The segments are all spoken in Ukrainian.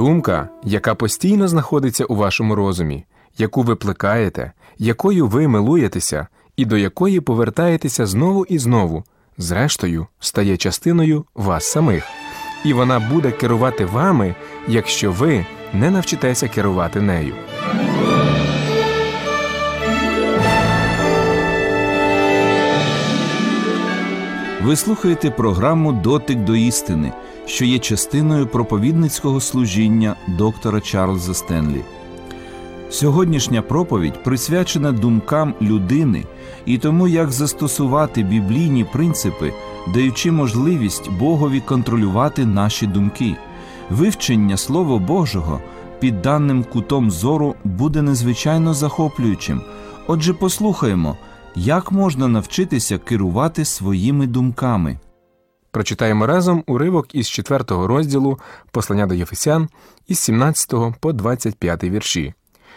Думка, яка постійно знаходиться у вашому розумі, яку ви плекаєте, якою ви милуєтеся і до якої повертаєтеся знову і знову, зрештою, стає частиною вас самих. І вона буде керувати вами, якщо ви не навчитеся керувати нею. Ви слухаєте програму «Дотик до істини», що є частиною проповідницького служіння доктора Чарльза Стенлі. Сьогоднішня проповідь присвячена думкам людини і тому, як застосувати біблійні принципи, даючи можливість Богові контролювати наші думки. Вивчення Слова Божого під даним кутом зору буде надзвичайно захоплюючим. Отже, послухаємо, як можна навчитися керувати своїми думками. Прочитаємо разом уривок із 4 розділу Послання до Єфесян із 17 по 25 вірші.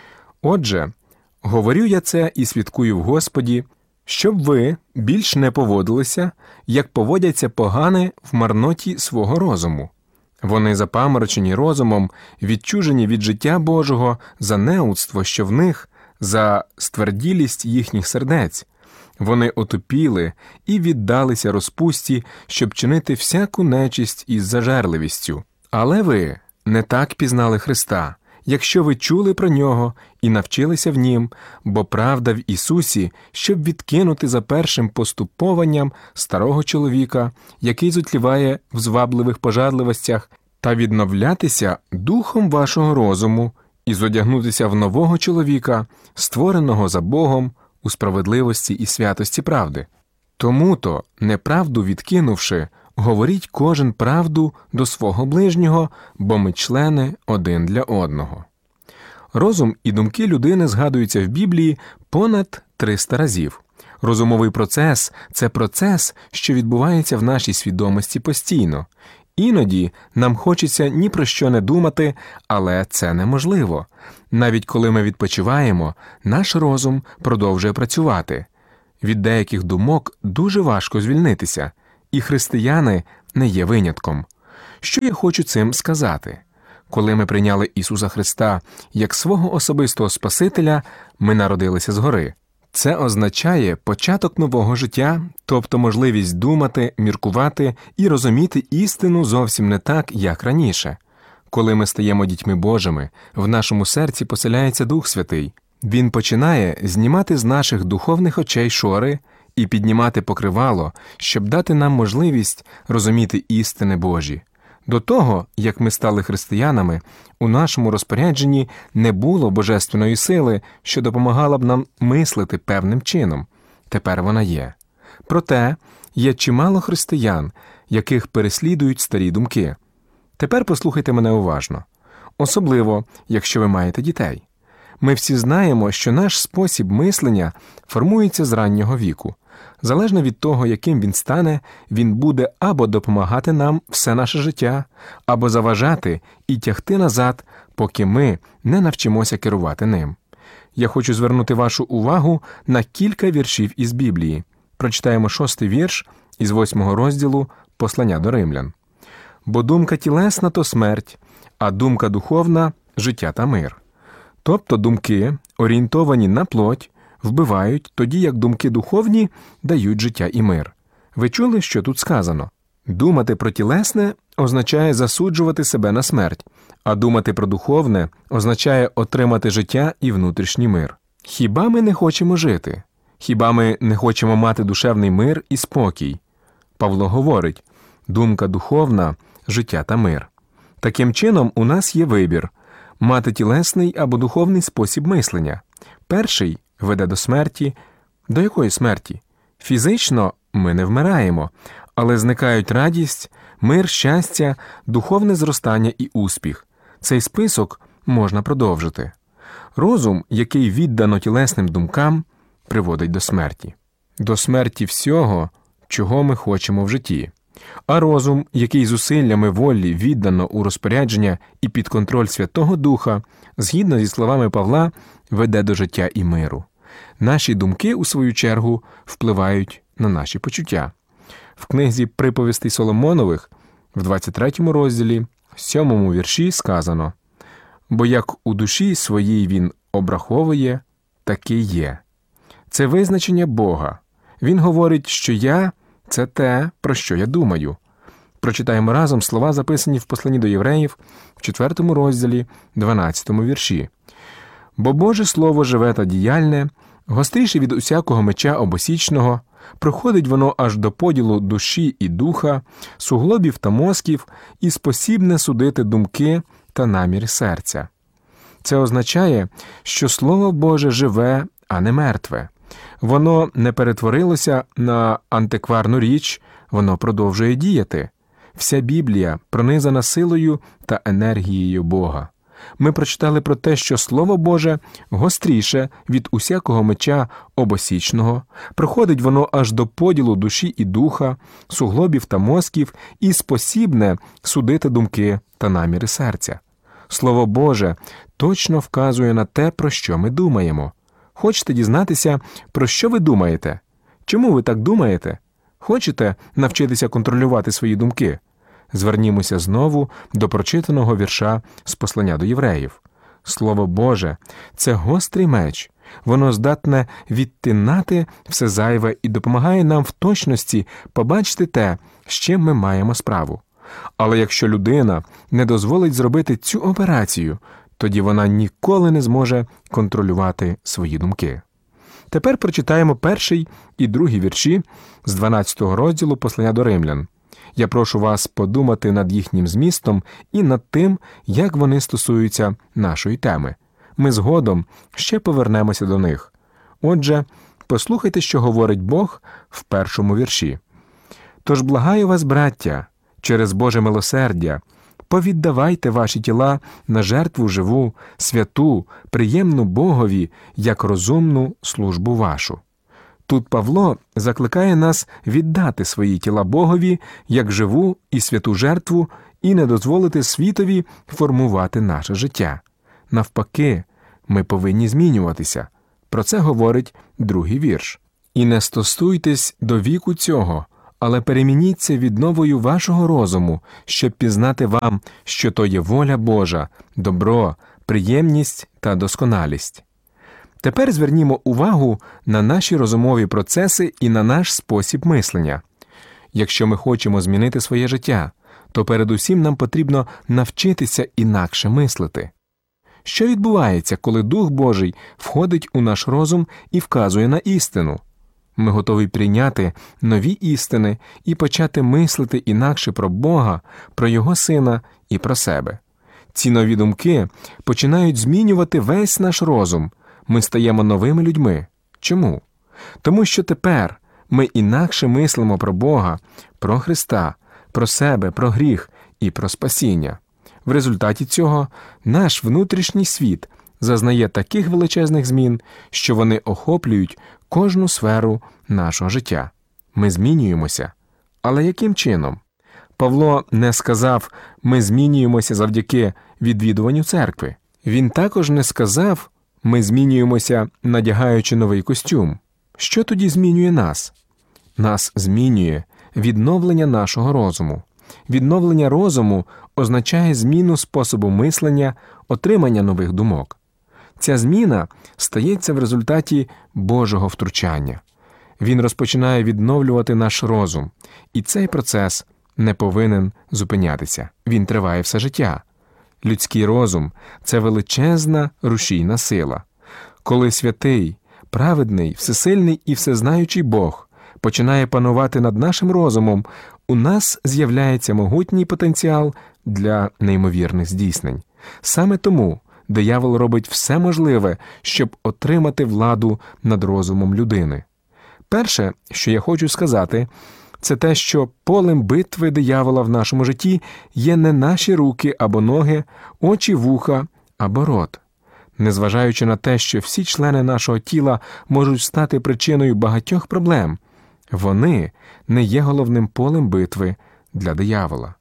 «Отже, говорю я це і свідкую в Господі, щоб ви більш не поводилися, як поводяться погани в марноті свого розуму. Вони запаморочені розумом, відчужені від життя Божого за неудство, що в них, за стверділість їхніх сердець. Вони отупіли і віддалися розпусті, щоб чинити всяку нечисть із зажерливістю. Але ви не так пізнали Христа, якщо ви чули про Нього і навчилися в Нім, бо правда в Ісусі, щоб відкинути за першим поступованням старого чоловіка, який зотліває в звабливих пожадливостях, та відновлятися духом вашого розуму і зодягнутися в нового чоловіка, створеного за Богом у справедливості і святості правди. Тому-то, неправду відкинувши, говоріть кожен правду до свого ближнього, бо ми члени один для одного». Розум і думки людини згадуються в Біблії понад 300 разів. Розумовий процес – це процес, що відбувається в нашій свідомості постійно. Іноді нам хочеться ні про що не думати, але це неможливо. Навіть коли ми відпочиваємо, наш розум продовжує працювати. Від деяких думок дуже важко звільнитися, і християни не є винятком. Що я хочу цим сказати? Коли ми прийняли Ісуса Христа як свого особистого Спасителя, ми народилися згори. Це означає початок нового життя, тобто можливість думати, міркувати і розуміти істину зовсім не так, як раніше. Коли ми стаємо дітьми Божими, в нашому серці поселяється Дух Святий. Він починає знімати з наших духовних очей шори і піднімати покривало, щоб дати нам можливість розуміти істини Божі. До того, як ми стали християнами, у нашому розпорядженні не було божественної сили, що допомагала б нам мислити певним чином. Тепер вона є. Проте, є чимало християн, яких переслідують старі думки. Тепер послухайте мене уважно. Особливо, якщо ви маєте дітей. Ми всі знаємо, що наш спосіб мислення формується з раннього віку. Залежно від того, яким він стане, він буде або допомагати нам все наше життя, або заважати і тягти назад, поки ми не навчимося керувати ним. Я хочу звернути вашу увагу на кілька віршів із Біблії. Прочитаємо 6-й вірш із 8-го розділу Послання до Римлян. «Бо думка тілесна – то смерть, а думка духовна – життя та мир». Тобто думки, орієнтовані на плоть, вбивають, тоді як думки духовні дають життя і мир. Ви чули, що тут сказано? Думати про тілесне означає засуджувати себе на смерть, а думати про духовне означає отримати життя і внутрішній мир. Хіба ми не хочемо жити? Хіба ми не хочемо мати душевний мир і спокій? Павло говорить: думка духовна – життя та мир. Таким чином, у нас є вибір – мати тілесний або духовний спосіб мислення. Перший веде до смерті. До якої смерті? Фізично ми не вмираємо, але зникають радість, мир, щастя, духовне зростання і успіх. Цей список можна продовжити. Розум, який віддано тілесним думкам, приводить до смерті. До смерті всього, чого ми хочемо в житті. А розум, який зусиллями волі віддано у розпорядження і під контроль Святого Духа, згідно зі словами Павла, веде до життя і миру. Наші думки, у свою чергу, впливають на наші почуття. В книзі «Приповістей Соломонових» в 23 розділі 7 вірші сказано: «Бо як у душі своїй він обраховує, таки є». Це визначення Бога. Він говорить, що я – це те, про що я думаю. Прочитаємо разом слова, записані в посланні до євреїв в 4 розділі, 12 вірші. «Бо Боже Слово живе та діяльне, гостріше від усякого меча обосічного, проходить воно аж до поділу душі і духа, суглобів та мозків, і спосібне судити думки та наміри серця». Це означає, що Слово Боже живе, а не мертве. Воно не перетворилося на антикварну річ, воно продовжує діяти. Вся Біблія пронизана силою та енергією Бога. Ми прочитали про те, що Слово Боже гостріше від усякого меча обосічного, проходить воно аж до поділу душі і духа, суглобів та мозків, і спосібне судити думки та наміри серця. Слово Боже точно вказує на те, про що ми думаємо. Хочете дізнатися, про що ви думаєте? Чому ви так думаєте? Хочете навчитися контролювати свої думки? Звернімося знову до прочитаного вірша з послання до євреїв. Слово Боже – це гострий меч. Воно здатне відтинати все зайве і допомагає нам в точності побачити те, з чим ми маємо справу. Але якщо людина не дозволить зробити цю операцію, тоді вона ніколи не зможе контролювати свої думки. Тепер прочитаємо 1 і 2 вірші з 12 розділу послання до римлян. Я прошу вас подумати над їхнім змістом і над тим, як вони стосуються нашої теми. Ми згодом ще повернемося до них. Отже, послухайте, що говорить Бог в 1 вірші. «Тож благаю вас, браття, через Боже милосердя, повіддавайте ваші тіла на жертву живу, святу, приємну Богові, як розумну службу вашу». Тут Павло закликає нас віддати свої тіла Богові як живу і святу жертву і не дозволити світові формувати наше життя. Навпаки, ми повинні змінюватися. Про це говорить 2 вірш. «І не стосуйтесь до віку цього, але перемініться відновою вашого розуму, щоб пізнати вам, що то є воля Божа, добро, приємність та досконалість». Тепер звернімо увагу на наші розумові процеси і на наш спосіб мислення. Якщо ми хочемо змінити своє життя, то передусім нам потрібно навчитися інакше мислити. Що відбувається, коли Дух Божий входить у наш розум і вказує на істину? Ми готові прийняти нові істини і почати мислити інакше про Бога, про Його Сина і про себе. Ці нові думки починають змінювати весь наш розум. Ми стаємо новими людьми. Чому? Тому що тепер ми інакше мислимо про Бога, про Христа, про себе, про гріх і про спасіння. В результаті цього наш внутрішній світ зазнає таких величезних змін, що вони охоплюють кожну сферу нашого життя. Ми змінюємося. Але яким чином? Павло не сказав «ми змінюємося завдяки відвідуванню церкви». Він також не сказав «ми змінюємося, надягаючи новий костюм». Що тоді змінює нас? Нас змінює відновлення нашого розуму. Відновлення розуму означає зміну способу мислення, отримання нових думок. Ця зміна стається в результаті Божого втручання. Він розпочинає відновлювати наш розум, і цей процес не повинен зупинятися. Він триває все життя. Людський розум – це величезна рушійна сила. Коли святий, праведний, всесильний і всезнаючий Бог починає панувати над нашим розумом, у нас з'являється могутній потенціал для неймовірних здійснень. Саме тому диявол робить все можливе, щоб отримати владу над розумом людини. Перше, що я хочу сказати, це те, що полем битви диявола в нашому житті є не наші руки або ноги, очі, вуха або рот. Незважаючи на те, що всі члени нашого тіла можуть стати причиною багатьох проблем, вони не є головним полем битви для диявола.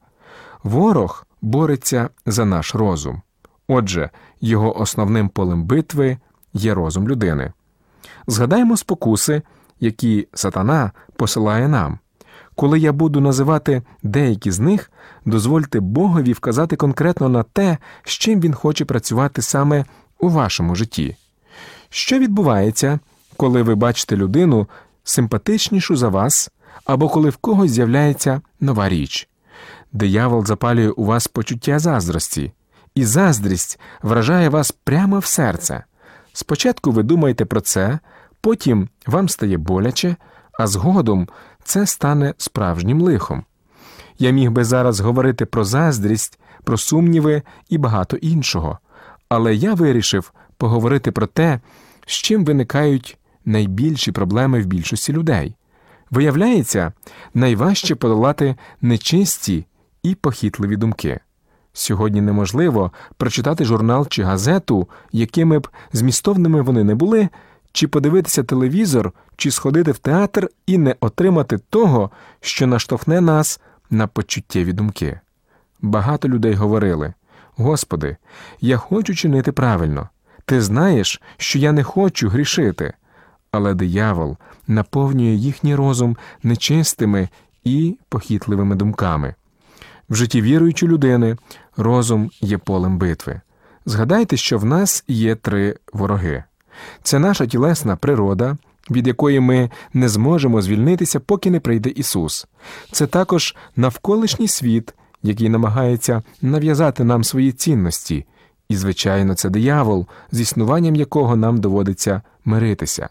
Ворог бореться за наш розум. Отже, його основним полем битви є розум людини. Згадаймо спокуси, які сатана посилає нам. Коли я буду називати деякі з них, дозвольте Богові вказати конкретно на те, з чим Він хоче працювати саме у вашому житті. Що відбувається, коли ви бачите людину симпатичнішу за вас, або коли в когось з'являється нова річ? Диявол запалює у вас почуття заздрості, і заздрість вражає вас прямо в серце. Спочатку ви думаєте про це, потім вам стає боляче, а згодом це стане справжнім лихом. Я міг би зараз говорити про заздрість, про сумніви і багато іншого, але я вирішив поговорити про те, з чим виникають найбільші проблеми в більшості людей. Виявляється, найважче подолати нечисті і похитливі думки. Сьогодні неможливо прочитати журнал чи газету, якими б змістовними вони не були, чи подивитися телевізор, чи сходити в театр і не отримати того, що наштовхне нас на почуттєві думки. Багато людей говорили: «Господи, я хочу чинити правильно. Ти знаєш, що я не хочу грішити». Але диявол наповнює їхній розум нечистими і похитливими думками. В житті віруючої людини розум є полем битви. Згадайте, що в нас є 3 вороги. Це наша тілесна природа, від якої ми не зможемо звільнитися, поки не прийде Ісус. Це також навколишній світ, який намагається нав'язати нам свої цінності. І, звичайно, це диявол, з існуванням якого нам доводиться миритися.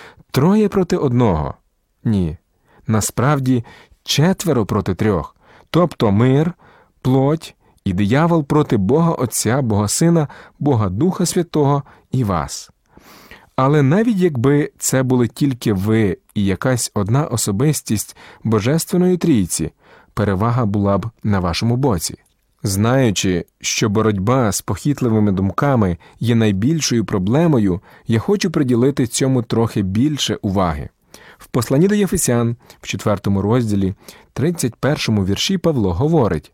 3 проти 1. Ні. Насправді 4 проти 3. Тобто мир, плоть і диявол проти Бога Отця, Бога Сина, Бога Духа Святого і вас. Але навіть якби це були тільки ви і якась одна особистість Божественної Трійці, перевага була б на вашому боці. Знаючи, що боротьба з похитливими думками є найбільшою проблемою, я хочу приділити цьому трохи більше уваги. В посланні до Єфесян, в 4 розділі, 31 вірші Павло говорить: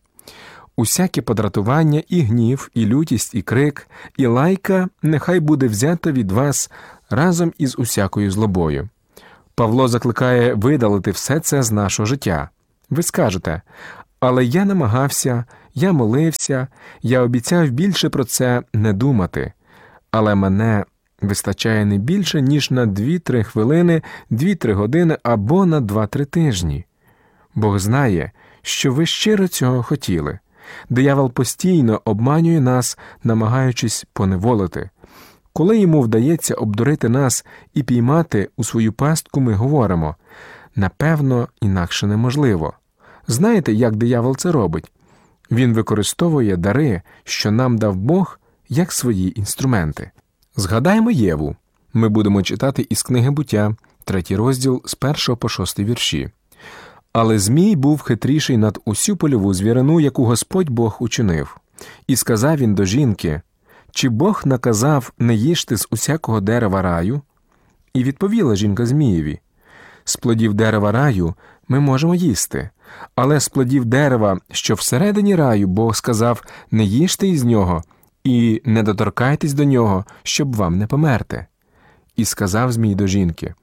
«Усяке подратування, і гнів, і лютість, і крик, і лайка нехай буде взято від вас разом із усякою злобою». Павло закликає видалити все це з нашого життя. Ви скажете: «Але я намагався, я молився, я обіцяв більше про це не думати». Але мене вистачає не більше, ніж на 2-3 хвилини, 2-3 години або на 2-3 тижні. Бог знає, що ви щиро цього хотіли. Диявол постійно обманює нас, намагаючись поневолити. Коли йому вдається обдурити нас і піймати у свою пастку, ми говоримо: «Напевно, інакше неможливо». Знаєте, як диявол це робить? Він використовує дари, що нам дав Бог, як свої інструменти. Згадаємо Єву. Ми будемо читати із книги Буття, 3 розділ, з 1 по 6 вірші. «Але Змій був хитріший над усю польову звірину, яку Господь Бог учинив. І сказав він до жінки: чи Бог наказав не їжте з усякого дерева раю? І відповіла жінка Змієві: з плодів дерева раю ми можемо їсти, але з плодів дерева, що всередині раю, Бог сказав: не їжте із нього і не доторкайтесь до нього, щоб вам не померти. І сказав Змій до жінки: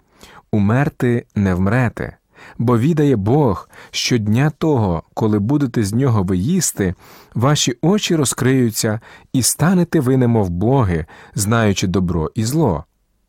умерти не вмрете, бо відає Бог, що дня того, коли будете з нього ви їсти, ваші очі розкриються, і станете ви немов боги, знаючи добро і зло.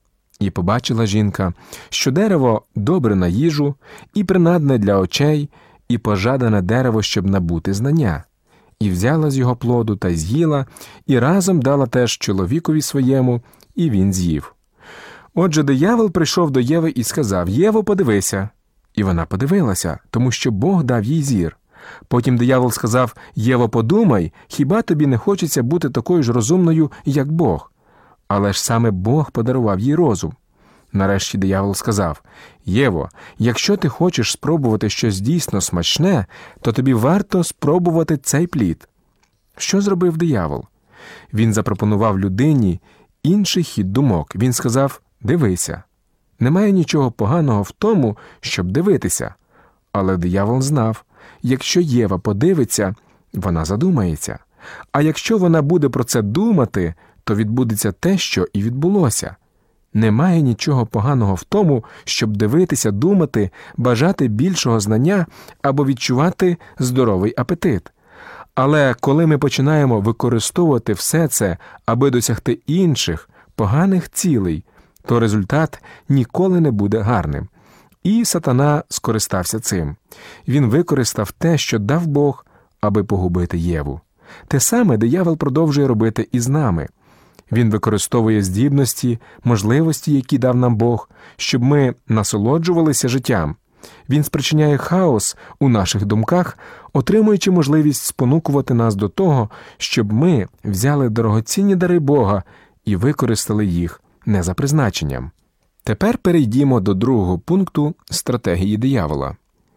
І побачила жінка, що дерево добре на їжу, і принадне для очей, і пожадане дерево, щоб набути знання. І взяла з його плоду та з'їла, і разом дала теж чоловікові своєму, і він з'їв. Отже, диявол прийшов до Єви і сказав: «Єво, подивися». І вона подивилася, тому що Бог дав їй зір. Потім диявол сказав: «Єво, подумай, хіба тобі не хочеться бути такою ж розумною, як Бог?» Але ж саме Бог подарував їй розум. Нарешті диявол сказав: «Єво, якщо ти хочеш спробувати щось дійсно смачне, то тобі варто спробувати цей плід». Що зробив диявол? Він запропонував людині інший хід думок. Він сказав: «Дивися». Немає нічого поганого в тому, щоб дивитися. Але диявол знав, якщо Єва подивиться, вона задумається. А якщо вона буде про це думати, то відбудеться те, що і відбулося. Немає нічого поганого в тому, щоб дивитися, думати, бажати більшого знання або відчувати здоровий апетит. Але коли ми починаємо використовувати все це, аби досягти інших, поганих цілей, то результат ніколи не буде гарним. І сатана скористався цим. Він використав те, що дав Бог, аби погубити Єву. Те саме диявол продовжує робити і з нами. Він використовує здібності, можливості, які дав нам Бог, щоб ми насолоджувалися життям. Він спричиняє хаос у наших думках, отримуючи можливість спонукувати нас до того, щоб ми взяли дорогоцінні дари Бога і використали їх не за призначенням. Тепер перейдімо до другого пункту стратегії диявола.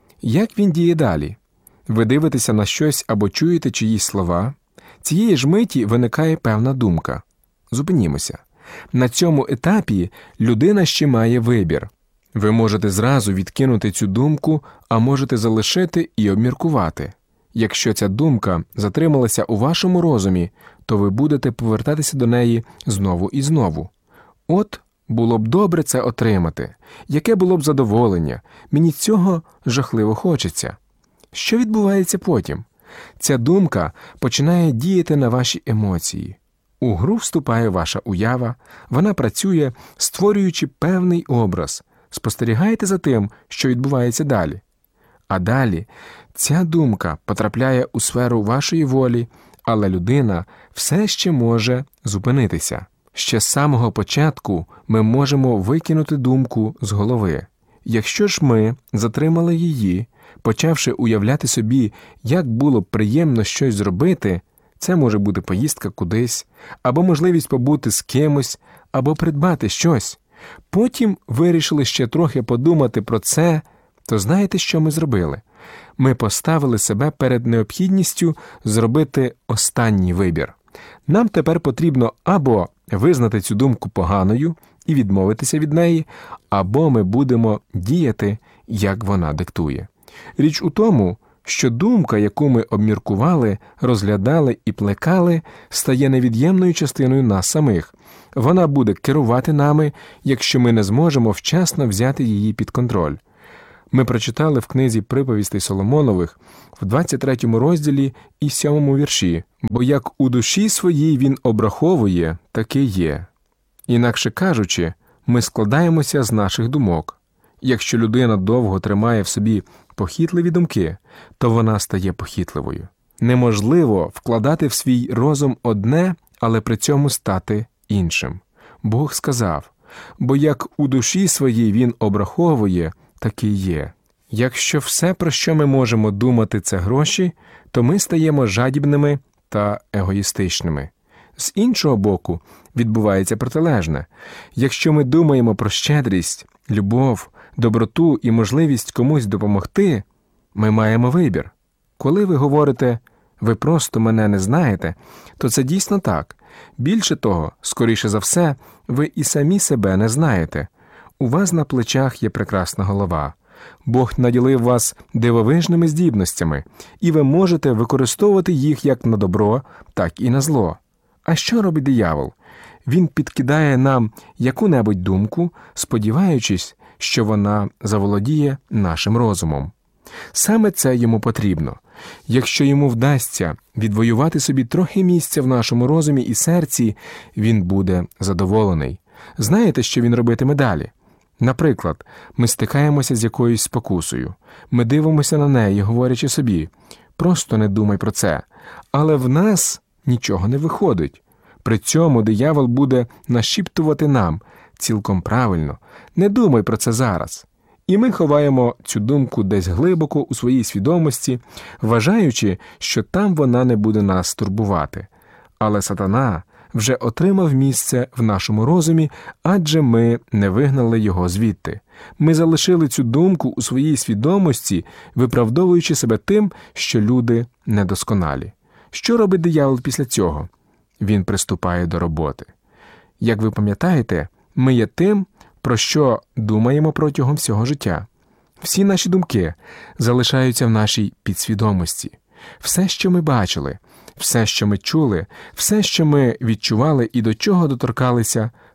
Як він діє далі? Ви дивитеся на щось або чуєте чиїсь слова. Цієї ж миті виникає певна думка. Зупинімося. На цьому етапі людина ще має вибір. Ви можете зразу відкинути цю думку, а можете залишити і обміркувати. Якщо ця думка затрималася у вашому розумі, то ви будете повертатися до неї знову і знову. От, було б добре це отримати. Яке було б задоволення? Мені цього жахливо хочеться. Що відбувається потім? Ця думка починає діяти на ваші емоції. У гру вступає ваша уява, вона працює, створюючи певний образ. Спостерігайте за тим, що відбувається далі. А далі ця думка потрапляє у сферу вашої волі, але людина все ще може зупинитися. Ще з самого початку ми можемо викинути думку з голови. Якщо ж ми затримали її, почавши уявляти собі, як було б приємно щось зробити, це може бути поїздка кудись, або можливість побути з кимось, або придбати щось. Потім вирішили ще трохи подумати про це, то знаєте, що ми зробили? Ми поставили себе перед необхідністю зробити останній вибір. Нам тепер потрібно або визнати цю думку поганою і відмовитися від неї, або ми будемо діяти, як вона диктує. Річ у тому, що думка, яку ми обміркували, розглядали і плекали, стає невід'ємною частиною нас самих. Вона буде керувати нами, якщо ми не зможемо вчасно взяти її під контроль. Ми прочитали в книзі «Приповістей Соломонових» в 23 розділі і 7 вірші: «Бо як у душі своїй він обраховує, таке є». Інакше кажучи, ми складаємося з наших думок. Якщо людина довго тримає в собі похитливі думки, то вона стає похитливою. Неможливо вкладати в свій розум одне, але при цьому стати іншим. Бог сказав: «Бо як у душі своїй він обраховує, таке є». Якщо все, про що ми можемо думати, це гроші, то ми стаємо жадібними та егоїстичними. З іншого боку, відбувається протилежне. Якщо ми думаємо про щедрість, любов, доброту і можливість комусь допомогти, ми маємо вибір. Коли ви говорите «ви просто мене не знаєте», то це дійсно так. Більше того, скоріше за все, ви і самі себе не знаєте. У вас на плечах є прекрасна голова. Бог наділив вас дивовижними здібностями, і ви можете використовувати їх як на добро, так і на зло. А що робить диявол? Він підкидає нам яку-небудь думку, сподіваючись, що вона заволодіє нашим розумом. Саме це йому потрібно. Якщо йому вдасться відвоювати собі трохи місця в нашому розумі і серці, він буде задоволений. Знаєте, що він робитиме далі? Наприклад, ми стикаємося з якоюсь спокусою. Ми дивимося на неї, говорячи собі: «Просто не думай про це». Але в нас нічого не виходить. При цьому диявол буде нашіптувати нам: «Цілком правильно, не думай про це зараз». І ми ховаємо цю думку десь глибоко у своїй свідомості, вважаючи, що там вона не буде нас турбувати. Але сатана вже отримав місце в нашому розумі, адже ми не вигнали його звідти. Ми залишили цю думку у своїй свідомості, виправдовуючи себе тим, що люди недосконалі. Що робить диявол після цього? Він приступає до роботи. Як ви пам'ятаєте, ми є тим, про що думаємо протягом всього життя. Всі наші думки залишаються в нашій підсвідомості. Все, що ми бачили, все, що ми чули, все, що ми відчували і до чого доторкалися,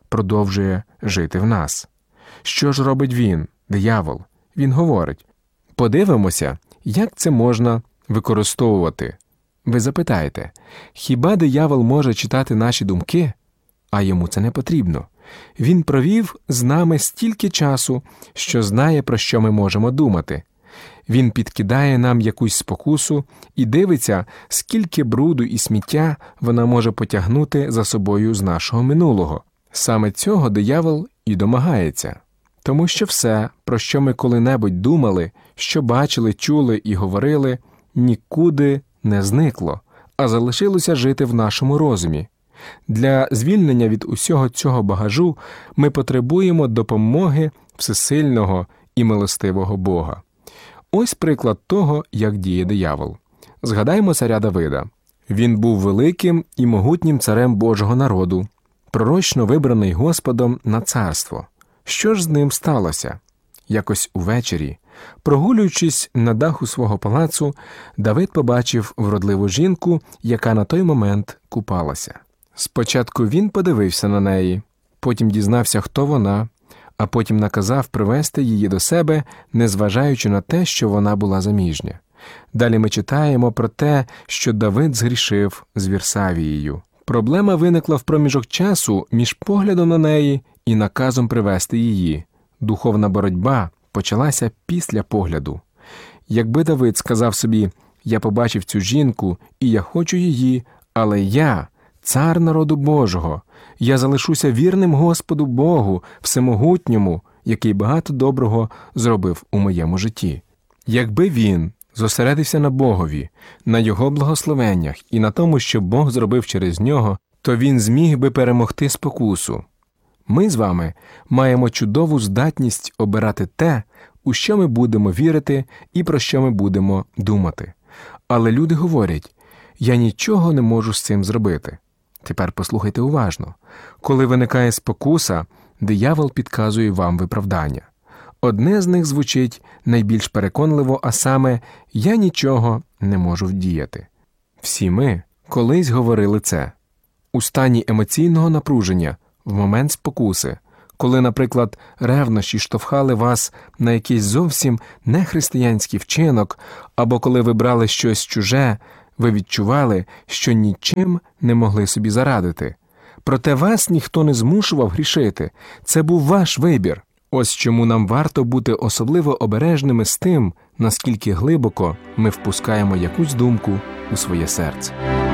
продовжує жити в нас. Що ж робить він, диявол? Він говорить: подивимося, як це можна використовувати. Ви запитаєте, хіба диявол може читати наші думки? А йому це не потрібно. Він провів з нами стільки часу, що знає, про що ми можемо думати. Він підкидає нам якусь спокусу і дивиться, скільки бруду і сміття вона може потягнути за собою з нашого минулого. Саме цього диявол і домагається. Тому що все, про що ми коли-небудь думали, що бачили, чули і говорили, нікуди не зникло, а залишилося жити в нашому розумі. Для звільнення від усього цього багажу ми потребуємо допомоги всесильного і милостивого Бога. Ось приклад того, як діє диявол. Згадаймо царя Давида. Він був великим і могутнім царем Божого народу, пророчно вибраний Господом на царство. Що ж з ним сталося? Якось увечері, прогулюючись на даху свого палацу, Давид побачив вродливу жінку, яка на той момент купалася. Спочатку він подивився на неї, потім дізнався, хто вона, а потім наказав привести її до себе, незважаючи на те, що вона була заміжня. Далі ми читаємо про те, що Давид згрішив з Вірсавією. Проблема виникла в проміжок часу між поглядом на неї і наказом привести її. Духовна боротьба почалася після погляду. Якби Давид сказав собі: «Я побачив цю жінку, і я хочу її, але я – цар народу Божого, я залишуся вірним Господу Богу, всемогутньому, який багато доброго зробив у моєму житті». Якби він зосередився на Богові, на Його благословеннях і на тому, що Бог зробив через нього, то він зміг би перемогти спокусу. Ми з вами маємо чудову здатність обирати те, у що ми будемо вірити і про що ми будемо думати. Але люди говорять: «Я нічого не можу з цим зробити». Тепер послухайте уважно. Коли виникає спокуса, диявол підказує вам виправдання. Одне з них звучить найбільш переконливо, а саме: «Я нічого не можу вдіяти». Всі ми колись говорили це. У стані емоційного напруження, в момент спокуси, коли, наприклад, ревнощі штовхали вас на якийсь зовсім нехристиянський вчинок, або коли ви брали щось чуже, ви відчували, що нічим не могли собі зарадити. Проте вас ніхто не змушував грішити. Це був ваш вибір. Ось чому нам варто бути особливо обережними з тим, наскільки глибоко ми впускаємо якусь думку у своє серце.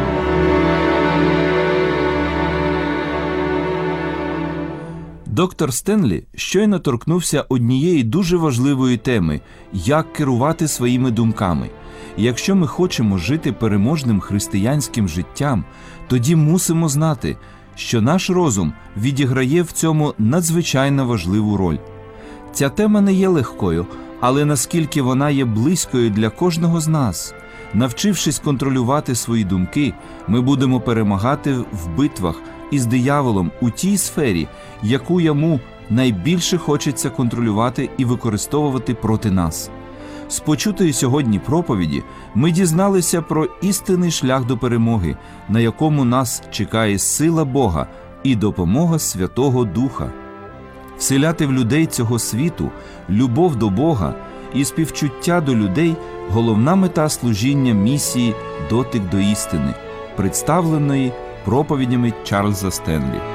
Доктор Стенлі щойно торкнувся однієї дуже важливої теми – як керувати своїми думками. І якщо ми хочемо жити переможним християнським життям, тоді мусимо знати, що наш розум відіграє в цьому надзвичайно важливу роль. Ця тема не є легкою, але наскільки вона є близькою для кожного з нас. Навчившись контролювати свої думки, ми будемо перемагати в битвах із дияволом у тій сфері, яку йому найбільше хочеться контролювати і використовувати проти нас. З почутої сьогодні проповіді ми дізналися про істинний шлях до перемоги, на якому нас чекає сила Бога і допомога Святого Духа. Вселяти в людей цього світу любов до Бога і співчуття до людей – головна мета служіння місії «Дотик до істини», представленої проповідями Чарльза Стенлі.